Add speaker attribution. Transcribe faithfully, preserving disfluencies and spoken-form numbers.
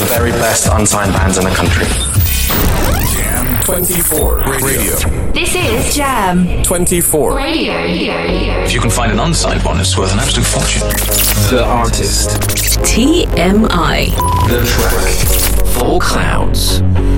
Speaker 1: very best unsigned bands in the country.
Speaker 2: Jam twenty-four Radio.
Speaker 3: This is Jam
Speaker 2: twenty-four
Speaker 3: Radio.
Speaker 4: If you can find an unsigned one, it's worth an absolute fortune.
Speaker 2: The artist.
Speaker 5: T M I.
Speaker 2: The track.
Speaker 1: Four Clouds.